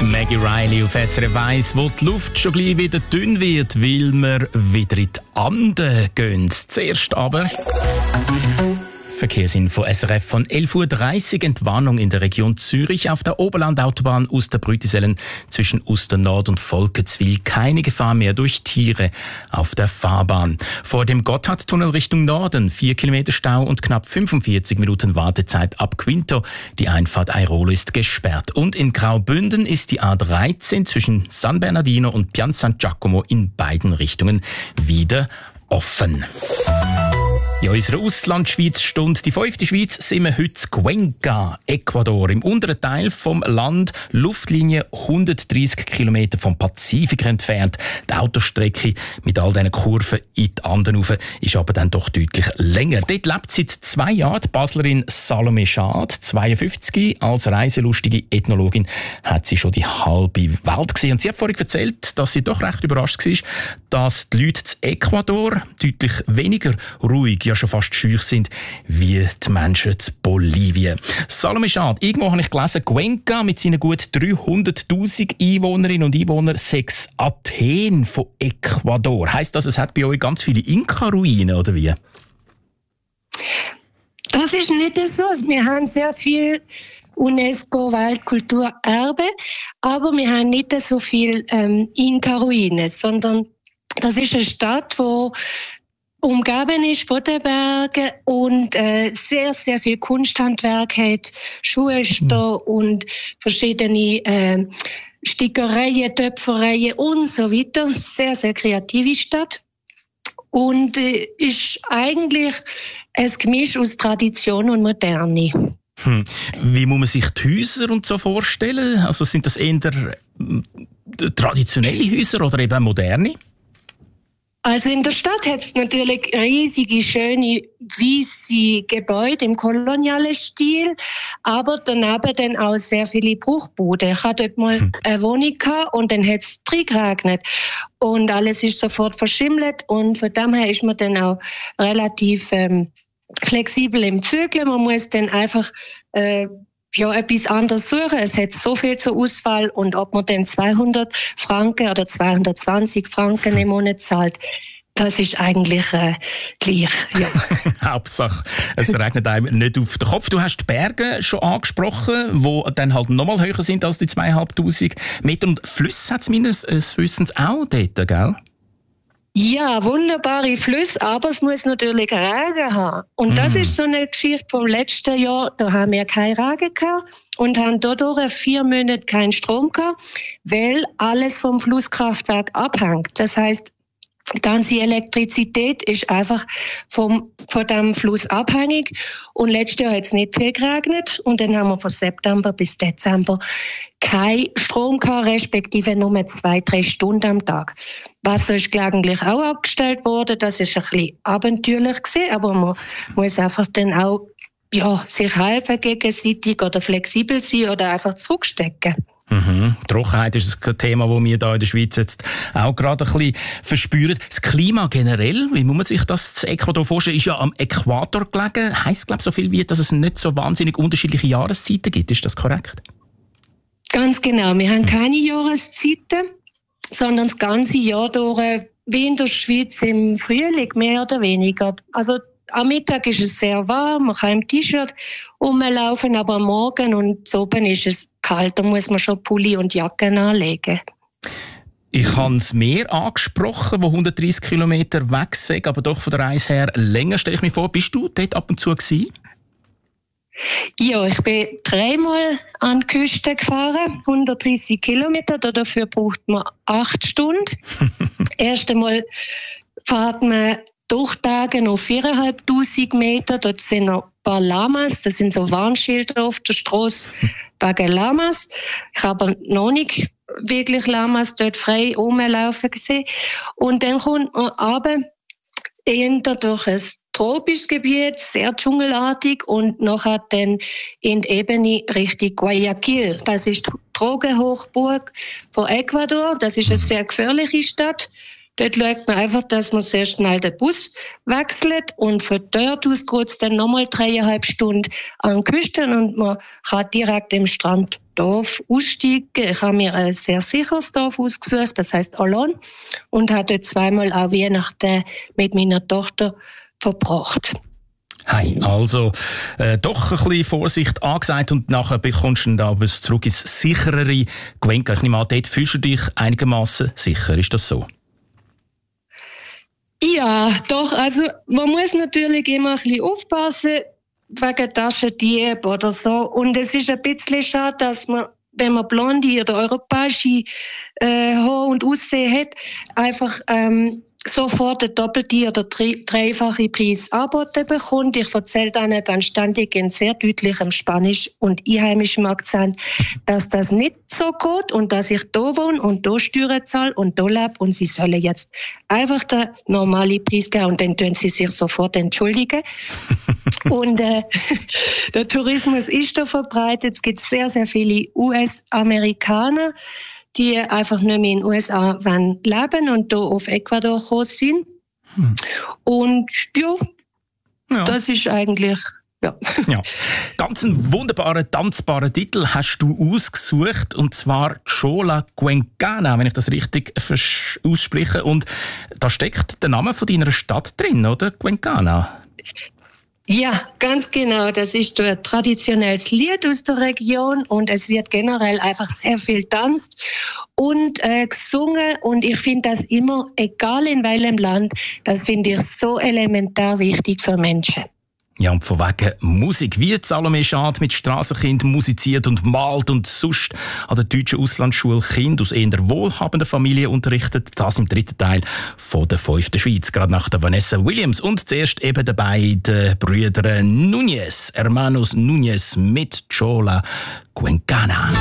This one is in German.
Die Maggie Riley auf SRF 1, wo die Luft schon gleich wieder dünn wird, weil wir wieder in die Anden gehen. Zuerst aber Verkehrsinfo SRF von 11.30 Uhr. Entwarnung in der Region Zürich auf der Oberlandautobahn Uster-Brütisellen zwischen Uster-Nord und Volkenswil. Keine Gefahr mehr durch Tiere auf der Fahrbahn. Vor dem Gotthardtunnel Richtung Norden 4 Kilometer Stau und knapp 45 Minuten Wartezeit ab Quinto. Die Einfahrt Airolo ist gesperrt. Und in Graubünden ist die A13 zwischen San Bernardino und Pian San Giacomo in beiden Richtungen wieder offen. Ja, unsere Auslandschweiz-Stunde, die 5. Schweiz, sind wir heute Cuenca, Ecuador, im unteren Teil vom Land, Luftlinie 130 Kilometer vom Pazifik entfernt. Die Autostrecke mit all diesen Kurven in die Anden rauf ist aber dann doch deutlich länger. Dort lebt seit 2 Jahren die Baslerin Salome Schad, 52, als reiselustige Ethnologin hat sie schon die halbe Welt gesehen. Und sie hat vorhin erzählt, dass sie doch recht überrascht war, dass die Leute in Ecuador deutlich weniger ruhig, ja schon fast schüch sind, wie die Menschen in Bolivien. Salome Schad, irgendwo habe ich gelesen, Cuenca mit seinen gut 300'000 Einwohnerinnen und Einwohnern sei Athen von Ecuador. Heisst das, es hat bei euch ganz viele Inka-Ruinen, oder wie? Das ist nicht so. Wir haben sehr viel UNESCO-Weltkulturerbe, aber wir haben nicht so viel Inka-Ruinen, sondern das ist eine Stadt, die umgeben ist von den Bergen und sehr, sehr viel Kunsthandwerk hat, Schuhester und verschiedene Stickereien, Töpfereien und so weiter. Sehr, sehr kreative Stadt. Und ist eigentlich ein Gemisch aus Tradition und Moderne. Wie muss man sich die Häuser und so vorstellen? Also sind das eher traditionelle Häuser oder eben moderne? Also in der Stadt hat es natürlich riesige, schöne, weisse Gebäude im kolonialen Stil, aber daneben dann auch sehr viele Bruchbuden. Ich hatte dort mal eine Wohnung gehabt und dann hat es geregnet und alles ist sofort verschimmelt und von dem her ist man dann auch relativ flexibel im Zügeln. Man muss dann einfach etwas anderes suchen. Es hat so viel zur Auswahl und ob man dann 200 Franken oder 220 Franken im Monat zahlt, das ist eigentlich gleich. Ja. Hauptsache, es regnet einem nicht auf den Kopf. Du hast die Berge schon angesprochen, die dann halt noch mal höher sind als die 2500 Meter. Und Flüsse hat es meines Wissens auch dort, gell? Ja, wunderbare Flüsse, aber es muss natürlich Regen haben. Und das ist so eine Geschichte vom letzten Jahr. Da haben wir keinen Regen gehabt und haben dadurch 4 Monate keinen Strom gehabt, weil alles vom Flusskraftwerk abhängt. Das heisst, die ganze Elektrizität ist einfach von dem Fluss abhängig. Und letztes Jahr hat es nicht viel geregnet. Und dann haben wir von September bis Dezember kein Strom gehabt, respektive nur 2-3 Stunden am Tag. Wasser ist gelegentlich auch abgestellt worden. Das ist ein bisschen abenteuerlich gewesen, aber man muss einfach dann auch sich helfen gegenseitig oder flexibel sein oder einfach zurückstecken. Trockenheit ist ein Thema, das wir hier in der Schweiz jetzt auch gerade ein bisschen verspüren. Das Klima generell, wie muss man sich das in Ecuador vorstellen, ist ja am Äquator gelegen. Heisst, glaube ich, so viel wie, dass es nicht so wahnsinnig unterschiedliche Jahreszeiten gibt. Ist das korrekt? Ganz genau. Wir haben keine Jahreszeiten, sondern das ganze Jahr durch, wie in der Schweiz im Frühling, mehr oder weniger. Also am Mittag ist es sehr warm, man kann im T-Shirt rumlaufen, aber am Morgen und oben ist es kalt, da muss man schon Pulli und Jacken anlegen. Ich habe das Meer angesprochen, wo 130 Kilometer weg ist, aber doch von der Reise her länger, stelle ich mir vor. Bist du dort ab und zu gewesen? Ja, ich bin 3-mal an die Küste gefahren, 130 Kilometer, dafür braucht man 8 Stunden. Erst einmal fährt man Durchtage auf 4'500 Meter, dort sind noch ein paar Lamas, das sind so Warnschilder auf der Straße wegen Lamas. Ich habe noch nicht wirklich Lamas dort frei rumlaufen gesehen. Und dann kommt man runter, eher durch ein tropisches Gebiet, sehr dschungelartig und nachher dann in die Ebene Richtung Guayaquil. Das ist die Drogenhochburg von Ecuador, das ist eine sehr gefährliche Stadt. Dort schaut man einfach, dass man sehr schnell den Bus wechselt und von dort aus geht es dann nochmal 3,5 Stunden an die Küste und man kann direkt im Stranddorf aussteigen. Ich habe mir ein sehr sicheres Dorf ausgesucht, das heisst Olon, und habe dort zweimal auch Weihnachten mit meiner Tochter verbracht. Hey, also doch ein bisschen Vorsicht angesagt und nachher bekommst du dann aber zurück ins sicherere Cuenca. Ich nehme an, dort fühlst du dich einigermaßen sicher, ist das so? Ja, doch, also man muss natürlich immer ein bisschen aufpassen wegen Taschendieb oder so. Und es ist ein bisschen schade, dass man, wenn man blonde oder europäische Haar und Aussehen hat, einfach sofort den doppelten oder dreifachen Preis angeboten bekommt. Ich erzähle dann ganz ständig in sehr deutlichem Spanisch und einheimischem Akzent, dass das nicht so geht und dass ich da wohne und da Steuern zahle und da lebe und sie sollen jetzt einfach den normalen Preis geben und dann tun sie sich sofort entschuldigen. Und der Tourismus ist da verbreitet. Es gibt sehr, sehr viele US-Amerikaner, die einfach nicht mehr in den USA leben wollen und hier auf Ecuador gekommen sind. Und ja, das ist eigentlich... Ja. Ja. Ganz einen wunderbaren, tanzbaren Titel hast du ausgesucht, und zwar Chola Cuencana, wenn ich das richtig ausspreche. Und da steckt der Name von deiner Stadt drin, oder? Cuencana. Ja, ganz genau. Das ist ein traditionelles Lied aus der Region und es wird generell einfach sehr viel tanzt und gesungen. Und ich finde das immer, egal in welchem Land, das finde ich so elementar wichtig für Menschen. Ja, und von wegen Musik. Wie Salome Schad mit Strassenkind musiziert und malt und sonst an der deutschen Auslandsschule Kinder aus eher wohlhabenden Familien unterrichtet. Das im dritten Teil von der 5. Schweiz, gerade nach der Vanessa Williams. Und zuerst eben dabei die Brüder Núñez, Hermanos Núñez mit Chola Cuencana.